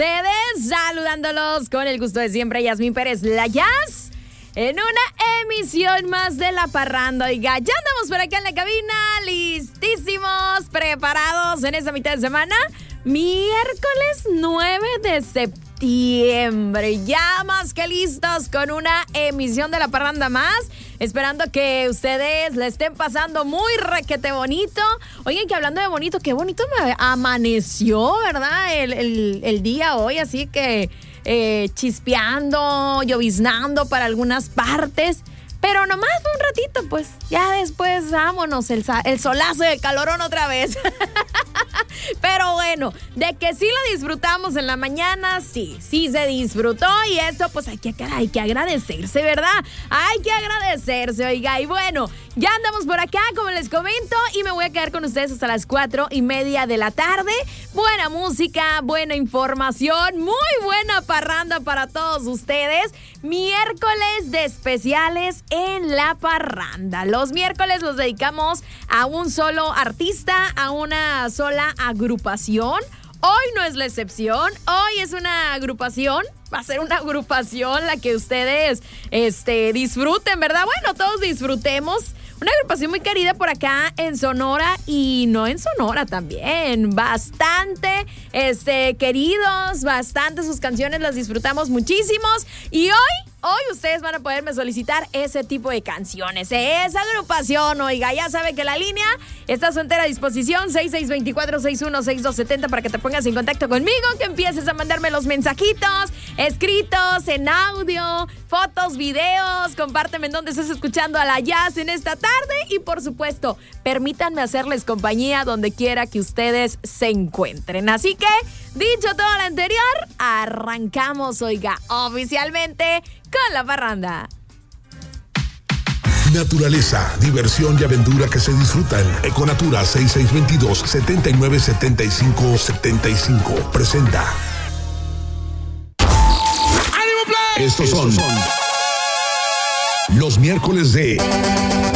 ustedes, saludándolos con el gusto de siempre, Yasmín Pérez, la Yas, en una emisión más de La Parranda. Oiga, ya andamos por acá en la cabina, listísimos, preparados en esta mitad de semana, miércoles 9 de septiembre, ya más que listos con una emisión de La Parranda más, esperando que ustedes le estén pasando muy requete bonito. Oigan, que hablando de bonito, qué bonito me amaneció, ¿verdad? El día hoy, así que chispeando, lloviznando para algunas partes. Pero nomás fue un ratito, pues. Ya después, vámonos, el solazo y el calorón otra vez. Pero bueno, de que sí lo disfrutamos en la mañana, sí se disfrutó. Y eso, pues hay que agradecerse, ¿verdad? Hay que agradecerse, oiga. Y bueno, ya andamos por acá, como les comento, y me voy a quedar con ustedes hasta las 4:30 de la tarde. Buena música, buena información, muy buena parranda para todos ustedes. Miércoles de especiales en La Parranda. Los miércoles los dedicamos a un solo artista, a una sola agrupación. Hoy no es la excepción, hoy es una agrupación. Va a ser una agrupación la que ustedes disfruten, ¿verdad? Bueno, todos disfrutemos. Una agrupación muy querida por acá en Sonora y no en Sonora también. Bastante queridos, bastante sus canciones las disfrutamos muchísimos. Y hoy ustedes van a poderme solicitar ese tipo de canciones, esa agrupación. Oiga, ya sabe que la línea está a su entera disposición, 6624-616270, para que te pongas en contacto conmigo, que empieces a mandarme los mensajitos escritos, en audio, fotos, videos. Compárteme en dónde estás escuchando a la Jazz en esta tarde y, por supuesto, permítanme hacerles compañía donde quiera que ustedes se encuentren. Así que, dicho todo lo anterior, arrancamos, oiga, oficialmente con La Parranda. Naturaleza, diversión y aventura que se disfrutan. Econatura 6622-797575 presenta. Estos son los miércoles de